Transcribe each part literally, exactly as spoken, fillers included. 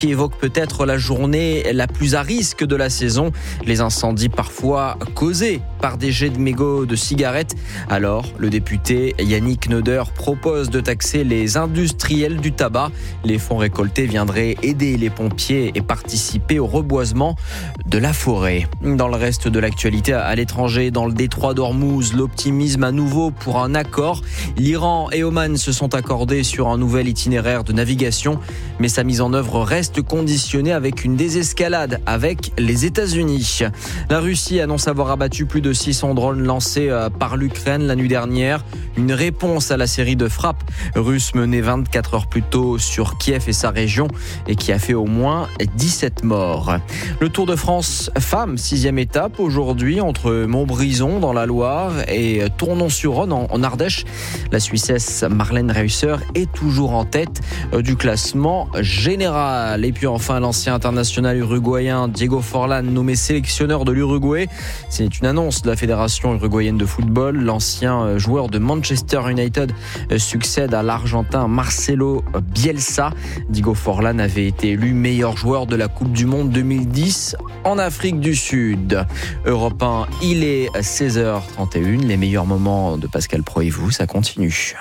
qui évoque peut-être la journée la plus à risque de la saison. Les incendies parfois causés par des jets de mégots de cigarettes. Alors, le député Yannick Neuder propose de taxer les industriels du tabac. Les fonds récoltés viendraient aider les pompiers et participer au reboisement de la forêt. Dans le reste de l'actualité à l'étranger, dans le détroit d'Ormuz, l'optimisme à nouveau pour un accord. L'Iran et Oman se sont accordés sur un nouvel itinéraire de navigation, mais sa mise en œuvre reste conditionnée avec une désescalade avec les États-Unis. La Russie annonce avoir abattu plus de six cents drones lancés par l'Ukraine la nuit dernière. Une réponse à la série de frappes russes menées vingt-quatre heures plus tôt sur Kiev et sa région et qui a fait au moins dix-sept morts. Le Tour de France femmes, sixième étape aujourd'hui entre Montbrison dans la Loire et Tournon-sur-Rhône en Ardèche. La Suissesse Marlène Reusser est toujours en tête du classement général. Et puis enfin, l'ancien international uruguayen Diego Forlán nommé sélectionneur de l'Uruguay. C'est une annonce de la Fédération uruguayenne de football. L'ancien joueur de Manchester United succède à l'Argentin Marcelo Bielsa. Diego Forlán avait été élu meilleur joueur de la Coupe du Monde deux mille dix en Afrique du Sud. Europe un, il est seize heures trente et une. Les meilleurs moments de Pascal Praud et vous, ça continue.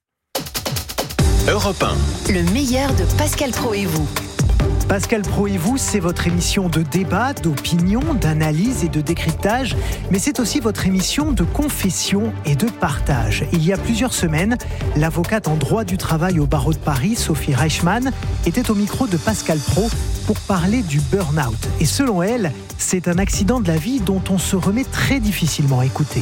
Europe un. Le meilleur de Pascal Praud et vous. Pascal Praud et vous, c'est votre émission de débat, d'opinion, d'analyse et de décryptage, mais c'est aussi votre émission de confession et de partage. Il y a plusieurs semaines, l'avocate en droit du travail au barreau de Paris, Sophie Reichmann, était au micro de Pascal Praud pour parler du burn-out. Et selon elle, c'est un accident de la vie dont on se remet très difficilement. Écoutez.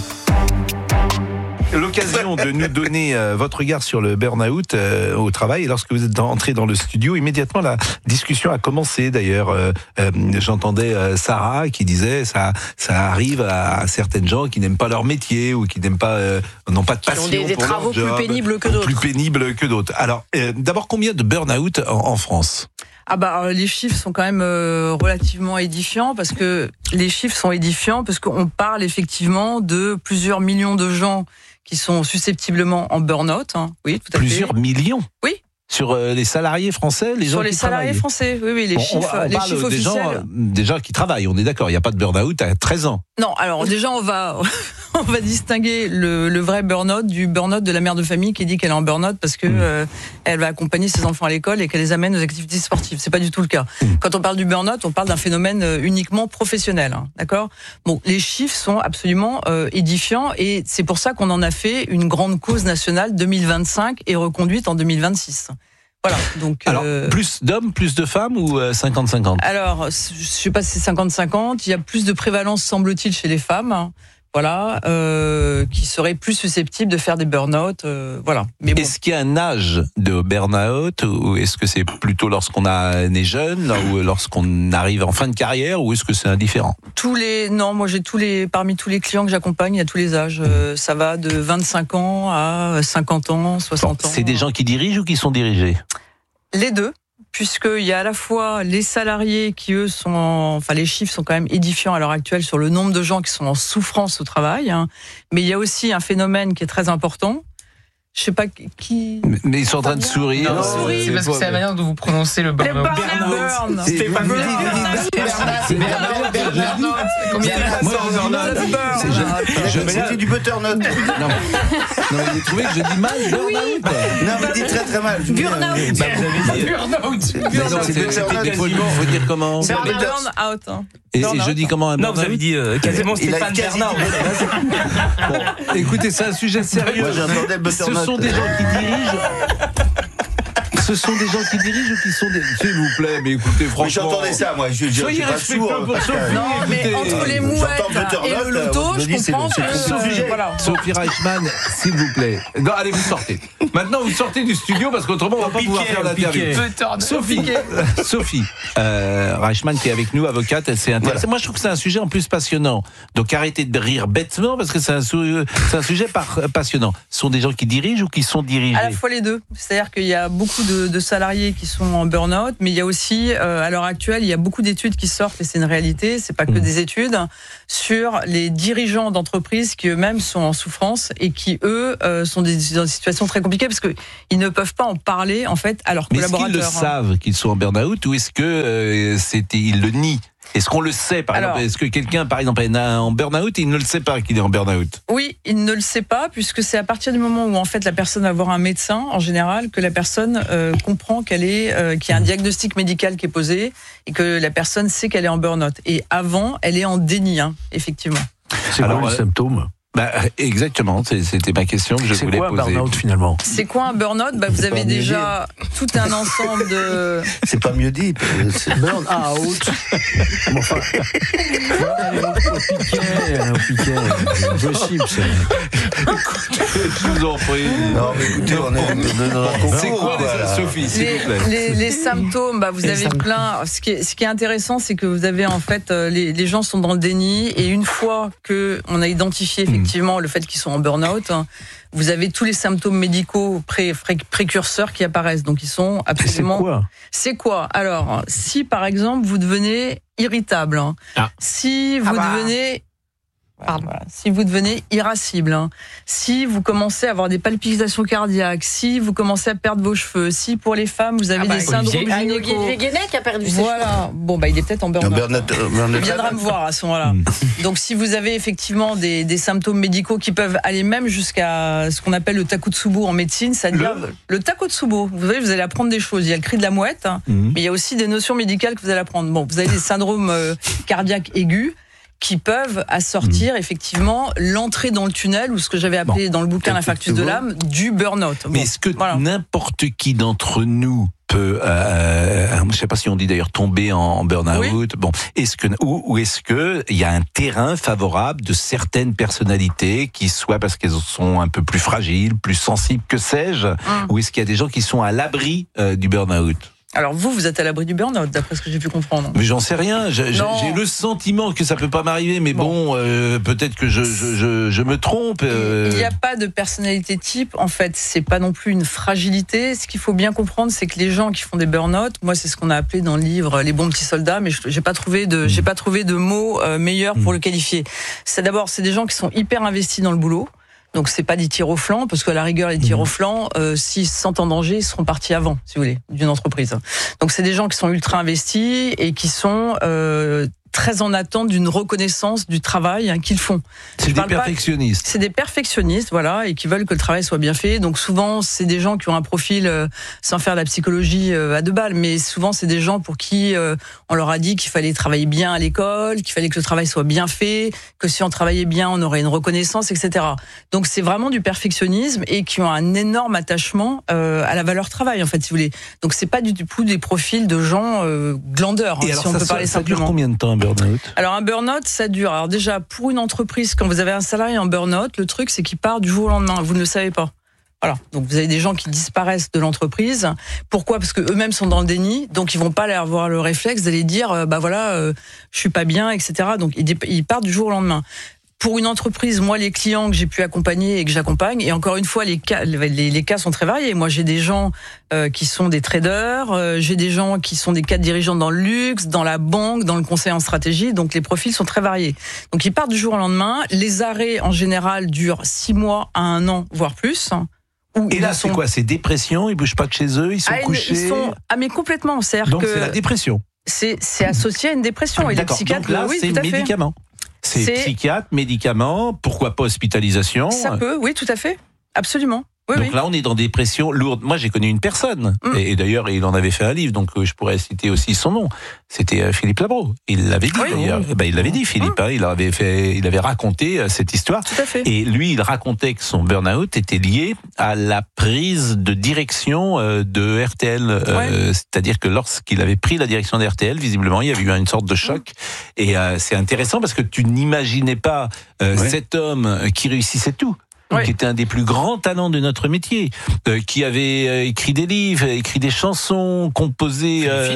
L'occasion de nous donner euh, votre regard sur le burn-out euh, au travail. Et lorsque vous êtes entré dans le studio, immédiatement la discussion a commencé. D'ailleurs, euh, euh, j'entendais euh, Sarah qui disait ça, ça arrive à, à certaines gens qui n'aiment pas leur métier ou qui n'aiment pas, euh, n'ont pas de passion qui ont des, des pour travaux leur job, plus pénibles que d'autres. Plus pénibles que d'autres. Alors, euh, d'abord, combien de burn-out en, en France ? Ah bah les chiffres sont quand même euh, relativement édifiants parce que les chiffres sont édifiants parce qu'on parle effectivement de plusieurs millions de gens qui sont susceptiblement en burn-out. Hein. Oui, tout à Plusieurs fait. millions. Oui. Sur euh, les salariés français, les Sur gens les qui salariés travaillent. français, oui, oui, les on, chiffres, on, on les chiffres des officiels. gens, des gens qui travaillent, on est d'accord. Il n'y a pas de burn-out à treize ans. Non, alors déjà on va on va distinguer le, le vrai burn-out du burn-out de la mère de famille qui dit qu'elle est en burn-out parce que mmh. euh, elle va accompagner ses enfants à l'école et qu'elle les amène aux activités sportives. C'est pas du tout le cas. Mmh. Quand on parle du burn-out, on parle d'un phénomène uniquement professionnel, hein, d'accord ? Bon, les chiffres sont absolument euh, édifiants et c'est pour ça qu'on en a fait une grande cause nationale deux mille vingt-cinq et reconduite en deux mille vingt-six. Voilà, donc, alors, euh... plus d'hommes, plus de femmes ou euh, cinquante cinquante ? Alors, je sais pas si c'est cinquante cinquante. Il y a plus de prévalence, semble-t-il, chez les femmes. Voilà, euh, qui seraient plus susceptibles de faire des burn-out. Euh, voilà. Mais bon. Est-ce qu'il y a un âge de burn-out ou est-ce que c'est plutôt lorsqu'on est jeune ou lorsqu'on arrive en fin de carrière ou est-ce que c'est indifférent ? Tous les, non, moi j'ai tous les, parmi tous les clients que j'accompagne, il y a tous les âges. Euh, ça va de vingt-cinq ans à cinquante ans, soixante bon, ans. C'est des gens qui dirigent ou qui sont dirigés ? Les deux. Puisqu'il y a à la fois les salariés qui, eux, sont en... Enfin, les chiffres sont quand même édifiants à l'heure actuelle sur le nombre de gens qui sont en souffrance au travail. Hein. Mais il y a aussi un phénomène qui est très important. Je sais pas qui... Mais, mais ils sont en train de sourire. Non, c'est parce que c'est la manière dont vous prononcez le burn-out. Burn-out. Stéphane C'est du butternut. Non, mais vous trouvez que je dis mal burn-out ? Non, vous dites très très mal. Burn-out. Burn-out. Il faut dire comment ? C'est un burn-out. Et je dis comment un burn-out ? Non, vous avez dit quasiment Stéphane Bernard. Bon, écoutez, c'est un sujet sérieux. Moi, j'entendais le butternut. Ce sont des gens qui dirigent. Ce sont des gens qui dirigent ou qui sont des... S'il vous plaît, mais écoutez, franchement... Mais j'entendais ça, moi. Je, je, Soyez je suis pas respectueux sourd. pour Sophie. Non, mais entre les mouettes et le loto, je comprends que... sujet. Voilà. Sophie Reichmann, s'il vous plaît. Non, allez, vous sortez. Maintenant, vous sortez du studio parce qu'autrement, on va pas pouvoir faire l'interview. Sophie, Sophie euh, Reichmann qui est avec nous, avocate, elle s'est intéressée. Voilà. Moi, je trouve que c'est un sujet en plus passionnant. Donc, arrêtez de rire bêtement parce que c'est un, sou- c'est un sujet par- passionnant. Ce sont des gens qui dirigent ou qui sont dirigés ? À la fois les deux. C'est-à-dire qu'il y a beaucoup de de, de salariés qui sont en burn-out, mais il y a aussi, euh, à l'heure actuelle, il y a beaucoup d'études qui sortent, et c'est une réalité, c'est pas que mmh. des études, sur les dirigeants d'entreprises qui eux-mêmes sont en souffrance et qui, eux, euh, sont des, dans des situations très compliquées parce qu'ils ne peuvent pas en parler, en fait, à leurs mais collaborateurs. Est-ce qu'ils le savent qu'ils sont en burn-out ou est-ce que euh, c'était, ils le nient? Est-ce qu'on le sait, par Alors, exemple? Est-ce que quelqu'un, par exemple, est en burn-out et il ne le sait pas qu'il est en burn-out? Oui, il ne le sait pas, puisque c'est à partir du moment où, en fait, la personne va voir un médecin, en général, que la personne euh, comprend qu'elle est, euh, qu'il y a un diagnostic médical qui est posé et que la personne sait qu'elle est en burn-out. Et avant, elle est en déni, hein, effectivement. C'est quoi les euh, symptômes? Bah, exactement, c'était ma question que je c'est voulais quoi poser. Un burn-out finalement? C'est quoi un burn-out? Bah, vous avez déjà tout un ensemble de. C'est pas mieux dit. Burn-out. Bon, enfin. Au piquet, au piquet. C'est impossible, ça. Je vous en prie. Non, mais écoutez, on est dans un concours. C'est quoi, voilà. Sophie, s'il les, vous plaît? les, les symptômes, bah, vous les avez symptômes. plein. Ce qui est, ce qui est intéressant, c'est que vous avez en fait, les, les gens sont dans le déni, et une fois que on a identifié effectivement Effectivement, le fait qu'ils sont en burn-out, vous avez tous les symptômes médicaux pré- pré- précurseurs qui apparaissent. Donc, ils sont absolument. C'est quoi ? C'est quoi ? Alors, si par exemple vous devenez irritable, ah. si vous ah bah. devenez. Pardon. Voilà. Si vous devenez irascible, hein. Si vous commencez à avoir des palpitations cardiaques, si vous commencez à perdre vos cheveux, si pour les femmes vous avez ah bah, des syndromes gynéco, Olivier Guénec a perdu ses voilà. cheveux. Bon bah il est peut-être en burn-out. Burn-out, burn-out. Il viendra me voir à ce moment-là. Donc si vous avez effectivement des, des symptômes médicaux qui peuvent aller même jusqu'à ce qu'on appelle le takotsubo en médecine, c'est-à-dire le, le takotsubo. Vous savez, vous allez apprendre des choses. Il y a le cri de la mouette, hein, mmh. mais il y a aussi des notions médicales que vous allez apprendre. Bon, vous avez des syndromes euh, cardiaques aigus qui peuvent assortir mmh. effectivement l'entrée dans le tunnel, ou ce que j'avais appelé bon, dans le bouquin l'infarctus de l'âme, du burn-out. Bon, mais est-ce que voilà. n'importe qui d'entre nous peut, euh, je ne sais pas si on dit d'ailleurs tomber en, en burn-out, oui. bon, est-ce que, ou, ou est-ce qu'il y a un terrain favorable de certaines personnalités qui, soit parce qu'elles sont un peu plus fragiles, plus sensibles, que sais-je, mmh. ou est-ce qu'il y a des gens qui sont à l'abri euh, du burn-out? Alors vous, vous êtes à l'abri du burn-out, d'après ce que j'ai pu comprendre. Mais j'en sais rien. J'ai, j'ai le sentiment que ça peut pas m'arriver, mais bon, bon euh, peut-être que je, je, je, je me trompe. Euh... Il n'y a pas de personnalité type. En fait, c'est pas non plus une fragilité. Ce qu'il faut bien comprendre, c'est que les gens qui font des burn-out, moi, c'est ce qu'on a appelé dans le livre les bons petits soldats, mais j'ai pas trouvé de, mmh. j'ai pas trouvé de mots euh, meilleurs pour mmh. le qualifier. C'est d'abord, c'est des gens qui sont hyper investis dans le boulot. Donc c'est pas des tirs au flanc, parce qu'à la rigueur les tirs au flanc, euh, s'ils se sentent en danger, ils seront partis avant, si vous voulez, d'une entreprise. Donc c'est des gens qui sont ultra investis et qui sont euh, très en attente d'une reconnaissance du travail hein, qu'ils font. C'est des perfectionnistes. Pas, c'est des perfectionnistes, voilà, et qui veulent que le travail soit bien fait. Donc souvent, c'est des gens qui ont un profil, euh, sans faire de la psychologie euh, à deux balles, mais souvent c'est des gens pour qui euh, on leur a dit qu'il fallait travailler bien à l'école, qu'il fallait que le travail soit bien fait, que si on travaillait bien, on aurait une reconnaissance, et cetera. Donc c'est vraiment du perfectionnisme et qui ont un énorme attachement euh, à la valeur travail, en fait, si vous voulez. Donc c'est pas du tout des profils de gens euh, glandeurs, hein, si on peut ça, parler ça simplement. Ça dure combien de temps? Burn-out. Alors un burn-out, ça dure. Alors déjà, pour une entreprise, quand vous avez un salarié en burn-out, le truc c'est qu'il part du jour au lendemain. Vous ne le savez pas. Voilà. Donc vous avez des gens qui disparaissent de l'entreprise. Pourquoi ? Parce que eux-mêmes sont dans le déni, donc ils vont pas aller avoir le réflexe d'aller dire, bah voilà, euh, je suis pas bien, et cetera. Donc ils, ils partent du jour au lendemain. Pour une entreprise, moi, les clients que j'ai pu accompagner et que j'accompagne, et encore une fois, les cas, les, les cas sont très variés. Moi, j'ai des gens euh, qui sont des traders, euh, j'ai des gens qui sont des cadres dirigeants dans le luxe, dans la banque, dans le conseil en stratégie. Donc, les profils sont très variés. Donc, ils partent du jour au lendemain. Les arrêts, en général, durent six mois à un an, voire plus. Et là, sont... c'est quoi ? C'est dépression ? Ils bougent pas de chez eux ? Ils sont ah, couchés ils sont... Ah, mais complètement. C'est-à-dire Donc, que c'est la dépression. C'est, c'est associé à une dépression. Ah, et les d'accord. psychiatres, Donc là, oui, c'est tout à fait. médicaments. C'est, c'est psychiatre, médicaments, pourquoi pas hospitalisation. Ça peut, oui, tout à fait, absolument. Oui, donc oui. là, on est dans des pressions lourdes. Moi, j'ai connu une personne, mm. et, et d'ailleurs, il en avait fait un livre, donc euh, je pourrais citer aussi son nom. C'était euh, Philippe Labro. Il l'avait dit, oui, d'ailleurs. Oui. Ben, il l'avait dit, Philippe. Mm. Hein, il avait fait, il avait raconté euh, cette histoire. Tout à fait. Et lui, il racontait que son burn-out était lié à la prise de direction euh, de R T L. Euh, ouais. C'est-à-dire que lorsqu'il avait pris la direction de R T L, visiblement, il y avait eu une sorte de choc. Mm. Et euh, c'est intéressant parce que tu n'imaginais pas euh, ouais. cet homme qui réussissait tout. Oui. Qui était un des plus grands talents de notre métier, euh, qui avait euh, écrit des livres, écrit des chansons, composé, euh,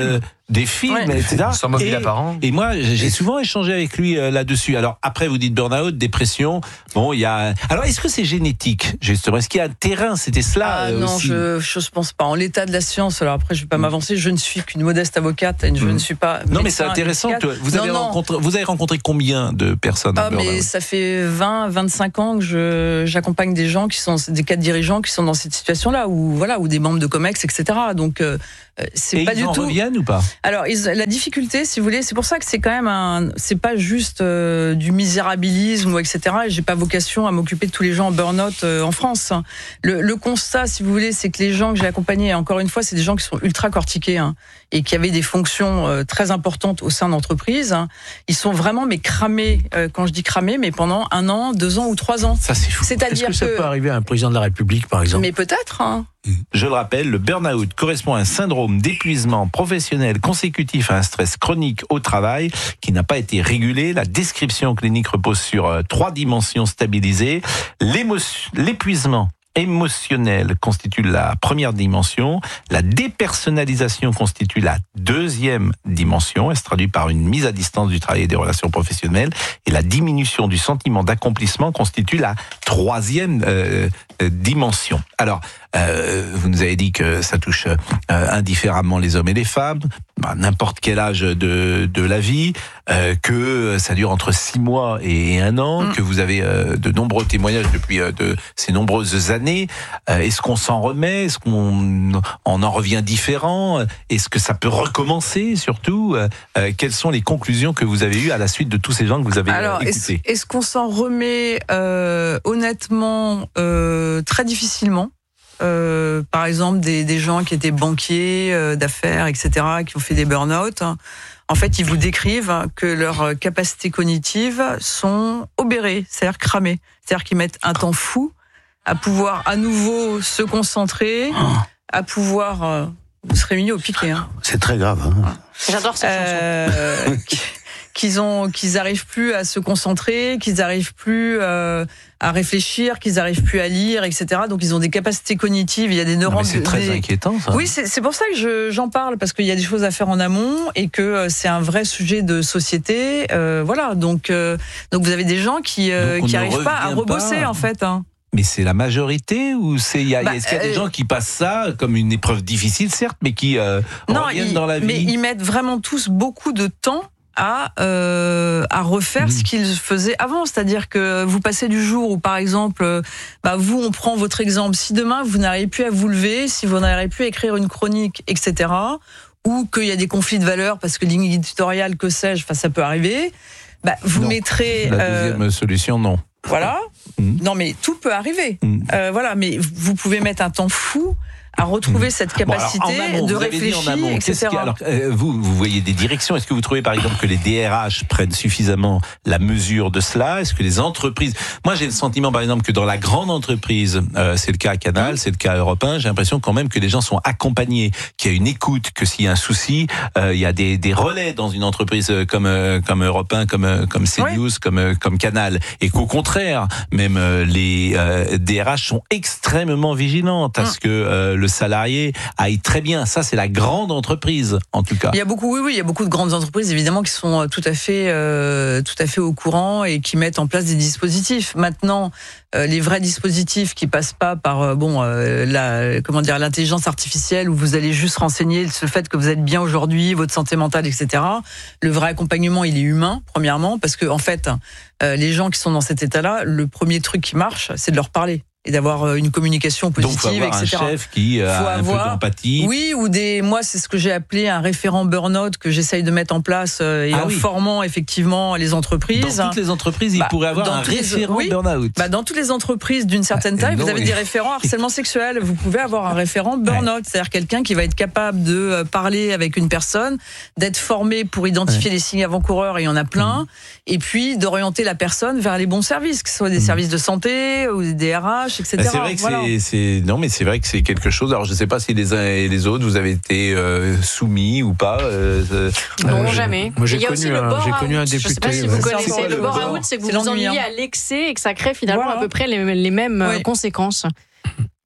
des films, Ouais. et cetera. Sans mobile et, apparent. et moi, j'ai souvent échangé avec lui euh, là-dessus. Alors après, vous dites burn-out, dépression. Bon, il y a. Alors, est-ce que c'est génétique justement? Est-ce qu'il y a un terrain? C'était cela Ah euh, non, aussi. je je pense pas. En l'état de la science, alors après je vais pas m'avancer. Je ne suis qu'une modeste avocate. Et je Mm. ne suis pas. Non, mais médecin, c'est intéressant. psychiatre. Vous avez, Non, non. rencontré, vous avez rencontré combien de personnes en Ah, mais burn-out? ça fait vingt, vingt-cinq ans que je, j'accompagne des gens qui sont, des cadres dirigeants qui sont dans cette situation-là, ou voilà, ou des membres de Comex, et cetera. Donc, euh, c'est Et pas ils du en tout. reviennent ou pas? Alors, ils- la difficulté, si vous voulez, c'est pour ça que c'est quand même un, c'est pas juste euh, du misérabilisme ou et cetera. Et j'ai pas vocation à m'occuper de tous les gens en burn-out euh, en France. Le, le constat, si vous voulez, c'est que les gens que j'ai accompagnés, encore une fois, c'est des gens qui sont ultra cortiqués hein, et qui avaient des fonctions euh, très importantes au sein d'entreprises. Hein. Ils sont vraiment mais cramés. Euh, quand je dis cramés, mais pendant un an, deux ans ou trois ans. Ça, c'est fou. Est-ce C'est-à-dire que ça que, peut arriver à un président de la République, par exemple? mais peut-être. Hein. Je le rappelle, le burn-out correspond à un syndrome d'épuisement professionnel consécutif à un stress chronique au travail qui n'a pas été régulé. La description clinique repose sur euh, trois dimensions stabilisées. L'émotion- L'épuisement émotionnel constitue la première dimension, la dépersonnalisation constitue la deuxième dimension, elle se traduit par une mise à distance du travail et des relations professionnelles, et la diminution du sentiment d'accomplissement constitue la troisième euh, euh, dimension. Alors, euh, vous nous avez dit que ça touche euh, indifféremment les hommes et les femmes, à n'importe quel âge de, de la vie, euh, que ça dure entre six mois et un an, Mm. que vous avez euh, de nombreux témoignages depuis euh, de ces nombreuses années. Euh, est-ce qu'on s'en remet? Est-ce qu'on on en revient différent? Est-ce que ça peut recommencer surtout? euh, euh, Quelles sont les conclusions que vous avez eues à la suite de tous ces gens que vous avez Alors, euh, est-ce, écoutés? est-ce qu'on s'en remet euh, honnêtement euh, très difficilement? Euh, par exemple, des, des gens qui étaient banquiers euh, d'affaires, et cetera, qui ont fait des burn-out. En fait, ils vous décrivent que leurs capacités cognitives sont obérées, c'est-à-dire cramées. C'est-à-dire qu'ils mettent un temps fou à pouvoir à nouveau se concentrer, à pouvoir... Euh, vous serez mis au piquet. Hein. C'est très grave. Hein. J'adore cette chanson. Euh, qu'ils ont, qu'ils arrivent plus à se concentrer, qu'ils arrivent plus euh, à réfléchir, qu'ils arrivent plus à lire, et cetera. Donc ils ont des capacités cognitives. Il y a des Non, neurones. mais c'est très des... inquiétant, ça. Oui, c'est, c'est pour ça que je, j'en parle parce qu'il y a des choses à faire en amont et que euh, c'est un vrai sujet de société. Euh, voilà. Donc, euh, donc vous avez des gens qui euh, Donc on qui ne arrivent pas à revient rebosser pas. en fait. Hein. Mais c'est la majorité ou c'est il y a, Bah, est-ce qu'il y a des euh, gens qui passent ça comme une épreuve difficile certes, mais qui euh, Non, reviennent ils, dans la vie? mais ils mettent vraiment tous beaucoup de temps à euh, à refaire Mmh. ce qu'ils faisaient avant, c'est-à-dire que vous passez du jour où par exemple, euh, bah vous, on prend votre exemple, si demain vous n'arrivez plus à vous lever, si vous n'arrivez plus à écrire une chronique, et cetera, ou qu'il y a des conflits de valeurs parce que ligne éditoriale, que sais-je, enfin ça peut arriver, bah vous Non. mettrez La euh, deuxième solution, non. voilà. Mmh. Non mais tout peut arriver. Mmh. Euh, voilà, mais vous pouvez mettre un temps fou à retrouver cette Bon, alors, capacité en amont, de vous avez dit en réfléchir, amont, et qu'est-ce cetera. qu'il y a- alors, euh, vous, vous voyez des directions. Est-ce que vous trouvez, par exemple, que les D R H prennent suffisamment la mesure de cela? Est-ce que les entreprises... Moi, j'ai le sentiment, par exemple, que dans la grande entreprise, euh, c'est le cas à Canal, c'est le cas à Europe un, j'ai l'impression quand même que les gens sont accompagnés, qu'il y a une écoute, que s'il y a un souci, euh, il y a des, des relais dans une entreprise comme, euh, comme Europe un, comme, euh, comme CNews, comme, euh, comme Canal, et qu'au contraire, même euh, les euh, D R H sont extrêmement vigilantes à ce que euh, le salarié aille très bien. Ça, c'est la grande entreprise, en tout cas. Il y a beaucoup, oui, oui, il y a beaucoup de grandes entreprises évidemment qui sont tout à fait, euh, tout à fait au courant et qui mettent en place des dispositifs. Maintenant, euh, les vrais dispositifs qui passent pas par, euh, bon, euh, la, comment dire, l'intelligence artificielle où vous allez juste renseigner sur le fait que vous êtes bien aujourd'hui, votre santé mentale, et cetera. Le vrai accompagnement, il est humain, premièrement, parce que en fait, euh, les gens qui sont dans cet état-là, le premier truc qui marche, c'est de leur parler et d'avoir une communication positive, Donc, il faut avoir et cetera. un chef qui a Faut un avoir- peu d'empathie. Oui, ou des. Moi, c'est ce que j'ai appelé un référent burn-out que j'essaye de mettre en place euh, et Ah en oui. formant effectivement les entreprises. Dans toutes les entreprises, il Bah, pourrait avoir dans un toutes les- référent oui. burn-out. Bah, dans toutes les entreprises d'une certaine Ah, taille, non, vous avez mais- des référents harcèlement sexuel. Vous pouvez avoir un référent burn-out, c'est-à-dire quelqu'un qui va être capable de euh, parler avec une personne, d'être formé pour identifier les signes avant-coureurs, et il y en a plein, et puis d'orienter la personne vers les bons services, que ce soit des services de santé ou des R H, et cetera. Bah, c'est vrai que Voilà. c'est, c'est- non, mais c'est vrai que c'est quelque chose. Alors, je ne sais pas si les uns et les autres vous avez été euh, soumis ou pas. euh, euh, Non, Euh, jamais. moi, j'ai Et il y a aussi connu le un- bore j'ai connu un out. Je sais pas député, si vous ouais. connaissez. C'est Le le bore bore. out, c'est que C'est vous vous l'ennui, ennuyez hein. à l'excès et que ça crée finalement Voilà. à peu près les, les mêmes Oui. conséquences.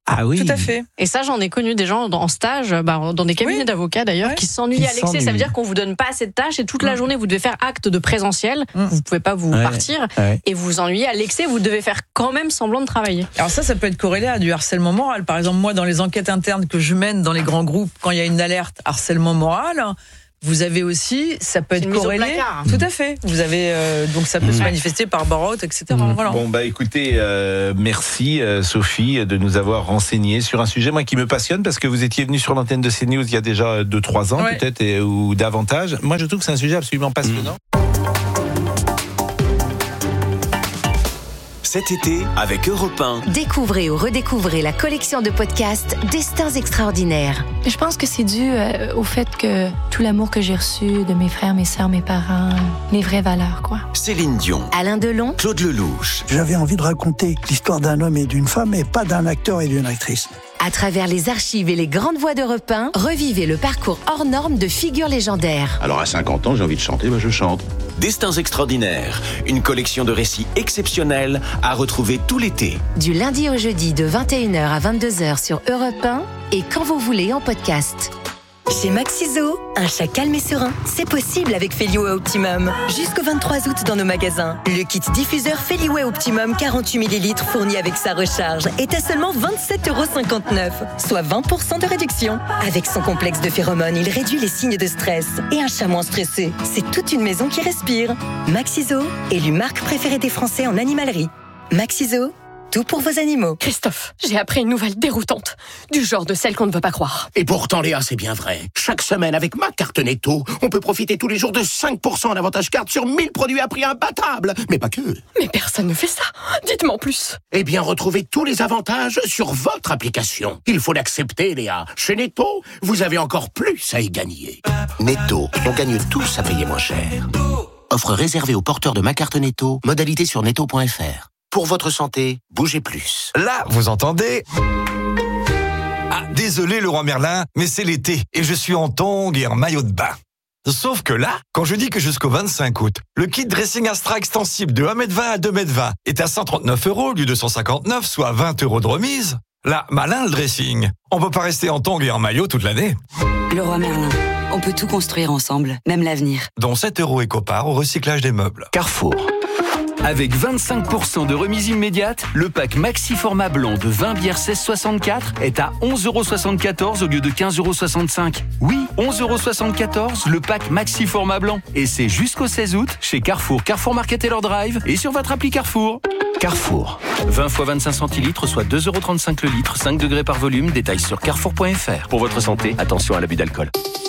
Ah oui. Tout à fait. Et ça, j'en ai connu des gens en stage, bah, dans des cabinets Oui. d'avocats d'ailleurs, Ouais. qui s'ennuient Qui à l'excès. Ça s'ennuient. veut dire qu'on vous donne pas assez de tâches et toute la Mm. journée vous devez faire acte de présentiel. Mm. Vous pouvez pas vous Ouais. partir Ouais. et vous vous ennuyez à l'excès. Vous devez faire quand même semblant de travailler. Alors ça, ça peut être corrélé à du harcèlement moral. Par exemple, moi, dans les enquêtes internes que je mène dans les grands groupes, quand il y a une alerte harcèlement moral, vous avez aussi, ça peut C'est être une mise au corrélé. placard. Tout à fait. Vous avez euh, donc ça peut Mmh. se manifester par burn-out, et cetera. Mmh. Voilà. Bon, bah écoutez, euh, merci euh, Sophie de nous avoir renseigné sur un sujet moi qui me passionne parce que vous étiez venu sur l'antenne de CNews il y a déjà deux trois ans Ouais. peut-être et- ou davantage. Moi je trouve que c'est un sujet absolument passionnant. Cet été, avec Europe un. Découvrez ou redécouvrez la collection de podcasts Destins extraordinaires. Je pense que c'est dû euh, au fait que tout l'amour que j'ai reçu de mes frères, mes sœurs, mes parents, les vraies valeurs, quoi. Céline Dion, Alain Delon, Claude Lelouch, J'avais envie de raconter l'histoire d'un homme et d'une femme, et pas d'un acteur et d'une actrice. à travers les archives et les grandes voix d'Europe un, revivez le parcours hors norme de figures légendaires. Alors à cinquante ans, j'ai envie de chanter, bah je chante. Destins extraordinaires, une collection de récits exceptionnels à retrouver tout l'été. Du lundi au jeudi de vingt et une heures à vingt-deux heures sur Europe un et quand vous voulez en podcast. Chez Maxiso, un chat calme et serein, c'est possible avec Feliway Optimum. Jusqu'au vingt-trois août dans nos magasins, le kit diffuseur Feliway Optimum quarante-huit millilitres fourni avec sa recharge est à seulement vingt-sept euros cinquante-neuf, soit vingt pour cent de réduction. Avec son complexe de phéromones, il réduit les signes de stress. Et un chat moins stressé, c'est toute une maison qui respire. Maxiso, élu marque préférée des Français en animalerie. Maxiso, tout pour vos animaux. Christophe, j'ai appris une nouvelle déroutante, du genre de celle qu'on ne veut pas croire. Et pourtant, Léa, c'est bien vrai. Chaque semaine, avec ma carte Netto, on peut profiter tous les jours de cinq pour cent en avantage carte sur mille produits à prix imbattable. Mais pas que. Mais personne ne fait ça. Dites-moi en plus. Eh bien, retrouvez tous les avantages sur votre application. Il faut l'accepter, Léa. Chez Netto, vous avez encore plus à y gagner. Netto, on gagne tous à payer moins cher. Offre réservée aux porteurs de ma carte Netto. Modalité sur netto point f r. Pour votre santé, bougez plus. Là, vous entendez ? Ah, désolé Leroy Merlin, mais c'est l'été et je suis en tongs et en maillot de bain. Sauf que là, quand je dis que jusqu'au vingt-cinq août, le kit dressing Astra extensible de un mètre vingt à deux mètres vingt est à cent trente-neuf euros au lieu de cent cinquante-neuf, soit vingt euros de remise, là, malin le dressing. On peut pas rester en tongs et en maillot toute l'année. Leroy Merlin, on peut tout construire ensemble, même l'avenir. Dont sept euros éco-part au recyclage des meubles. Carrefour. Avec vingt-cinq pour cent de remise immédiate, le pack Maxi Format Blanc de vingt bières seize soixante-quatre est à onze euros soixante-quatorze au lieu de quinze euros soixante-cinq. Oui, onze euros soixante-quatorze, le pack Maxi Format Blanc. Et c'est jusqu'au seize août chez Carrefour, Carrefour Market et leur Drive et sur votre appli Carrefour. Carrefour. vingt fois vingt-cinq centilitres, soit deux euros trente-cinq le litre, cinq degrés par volume, détail sur carrefour point f r. Pour votre santé, attention à l'abus d'alcool.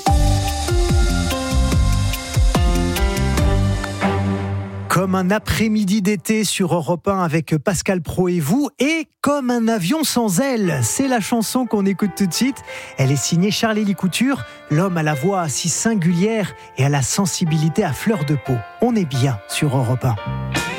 Comme un après-midi d'été sur Europe un avec Pascal Praud et vous, et comme un avion sans ailes. C'est la chanson qu'on écoute tout de suite. Elle est signée Charlie Couture, l'homme à la voix si singulière et à la sensibilité à fleur de peau. On est bien sur Europe un.